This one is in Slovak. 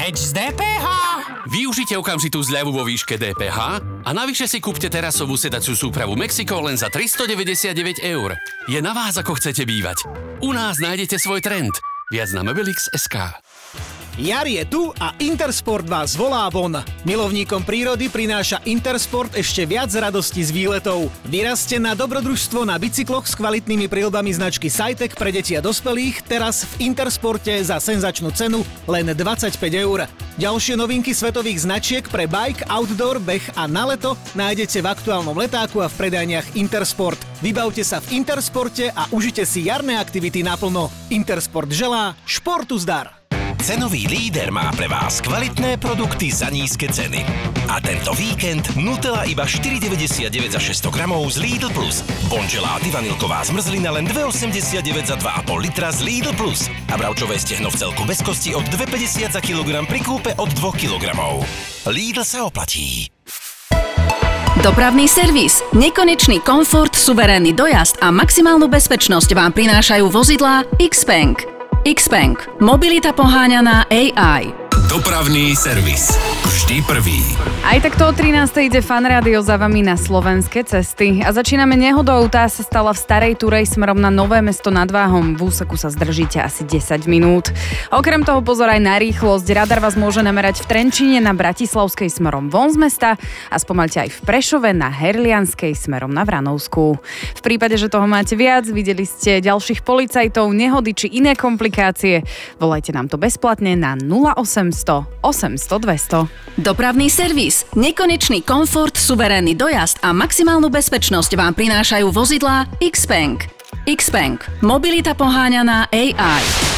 Hneď z DPH. Využite okamžitú zľavu vo výške DPH a navyše si kúpte terasovú sedaciu súpravu Mexico len za 399 €. Je na vás, ako chcete bývať. U nás nájdete svoj trend. Viac na Mobilix.sk. Jar je tu a Intersport vás volá von. Milovníkom prírody prináša Intersport ešte viac radosti z výletov. Vyrazte na dobrodružstvo na bicykloch s kvalitnými príľbami značky Cytec pre deti a dospelých teraz v Intersporte za senzačnú cenu len 25 €. Ďalšie novinky svetových značiek pre bike, outdoor, beh a na leto nájdete v aktuálnom letáku a v predajniach Intersport. Vybavte sa v Intersporte a užite si jarné aktivity naplno. Intersport želá športu zdar. Cenový líder má pre vás kvalitné produkty za nízke ceny. A tento víkend Nutella iba 4,99 za 600 gramov z Lidl Plus. Bongeláty vanilková zmrzlina len 2,89 za 2,5 litra z Lidl Plus. A bravčové stehno v celku bez kosti od 2,50 za kilogram pri kúpe od 2 kilogramov. Lidl sa oplatí. Dopravný servis, nekonečný komfort, suverénny dojazd a maximálnu bezpečnosť vám prinášajú vozidlá Xpeng. Xpeng. Mobilita poháňaná AI. Dopravný servis. Vždy prvý. Aj takto o 13. ide Fan Rádio za vami na slovenské cesty. A začíname nehodou. Tá sa stala v Starej Turej smerom na Nové Mesto nad Váhom. V úseku sa zdržíte asi 10 minút. Okrem toho pozor aj na rýchlosť. Radar vás môže namerať v Trenčíne na Bratislavskej smerom von z mesta a spomaľte aj v Prešove na Herlianskej smerom na Vranovsku. V prípade, že toho máte viac, videli ste ďalších policajtov, nehody či iné komplikácie, volajte nám to bezplatne na 0800 800 200. Dopravný servis, nekonečný komfort, suverénny dojazd a maximálnu bezpečnosť vám prinášajú vozidlá Xpeng. Xpeng. Mobilita poháňaná AI.